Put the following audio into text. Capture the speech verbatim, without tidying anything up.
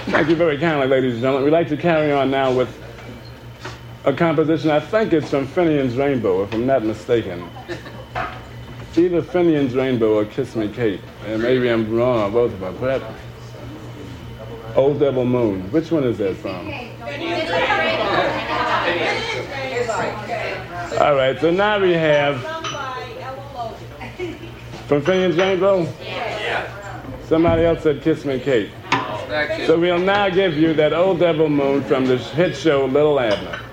Thank you very kindly, ladies and gentlemen. We'd like to carry on now with a composition. I think it's from Finian's Rainbow, if I'm not mistaken. Either Finian's Rainbow or Kiss Me Kate. And maybe I'm wrong on both of them. Perhaps Old Devil Moon. Which one is that from? All right, so now we have from Finian's Rainbow? Somebody else said Kiss Me Kate. So we'll now give you that Old Devil Moon from the hit show Little Abner.